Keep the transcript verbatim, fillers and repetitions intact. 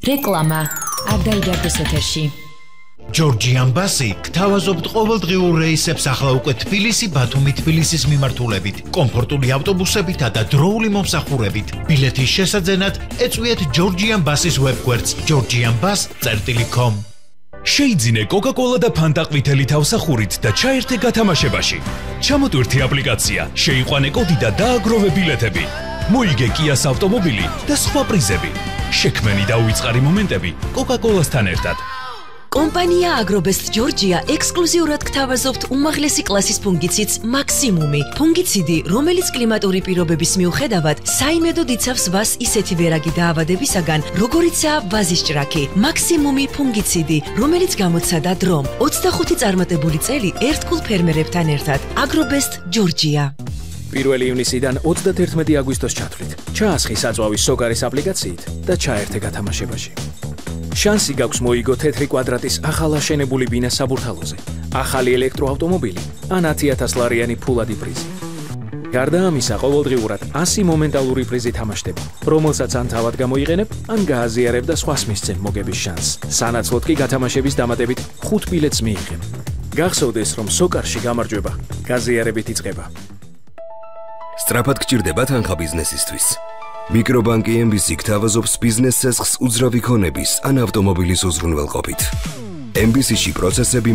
რეკლამა არ დაიდარდეს ეთერში. ჯორჯიან ბასი გთავაზობთ ყოველდღიურ რეისებს ახლა უკვე თბილისი ბათუმი თბილისის მიმართულებით, კომფორტული ავტობუსებითა და დროული მომსახურებით. ბილეთის შესაძენად ეწვიეთ ჯორჯიან ბასის ვებგვერდს ჯორჯიან ბას წერტილი კომ. შეიძინე კოკა-კოლა და ფანტა ყვითელი თავსახურით და ჩაერთე გათამაშებაში. ჩამოტვირთი აპლიკაცია, შეიყვანე კოდი და დააგროვე ბილეთები. მოიგე კიას ავტომობილი და სხვა პრიზები. შექმენი და უიწყარი მომენტები კოკა-კოლასთან ერთად. კომპანია აგრობესტ ჯორჯია ექსკლუზიურად გთავაზობთ უმაღლესი კლასის ფუნგიციდს მაქსიმუმი. ფუნგიციდი, რომელიც კლიმატური პირობების მიუხედავად საიმედოდ იცავს ვას ისეთი ვერაგი დაავადებისაგან, როგორიცაა ვაზის ჭრაქი. მაქსიმუმი ფუნგიციდი, რომელიც გამოცადა დრომ. ოცდახუთი წარმატებული წელი ერთგულ ფერმერებთან ერთად. აგრობესტ ჯორჯია. პირველი ივნისიდან ოცდაათერთმეტი აგვისტოს ჩათვლით. ჩაასხი საწვავის სოკარის აპლიკაციით და ჩაერთე გათამაშებაში. შანსი გაქვს მოიგო თეთრი კვადრატის ახალ აშენებული ბინა საბურთალოზე, ახალი ელექტროავტომობილი ან ათი ათას ლარიანი ფულადი პრიზი. გარდა ამისა, ყოველდღიურად ასი მომენტალური პრიზი თამაშდება, რომელსაც ან თავად გამოიყენებ, ან გააზიარებ და სხვას მისცემ მოგების შანსს. სანაცვლოდ კი გათამაშების დამატებით ხუთ ბილეთს მიიღებ. გახსოვდეს, რომ სოკარში გამარჯვება გაზიარებით იწყება. სწრაფად გჭირდება თანხა ბიზნესისთვის. მიკრობანკი ემ ბი სი გთავაზობს ბიზნეს ცესხს უძრავი ქონების ან ავტომობილის უზრუნველყოფით. ემ ბი სი-ში პროცესები